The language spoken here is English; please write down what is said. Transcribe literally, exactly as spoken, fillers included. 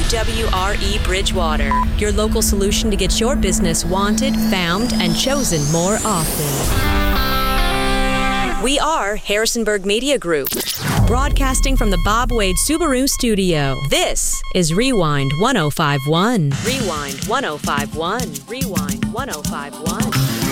W R E Bridgewater, your local solution to get your business wanted, found, and chosen more often. We are Harrisonburg Media Group, broadcasting from the Bob Wade Subaru studio. This is Rewind one oh five one. Rewind one oh five one. Rewind one oh five one.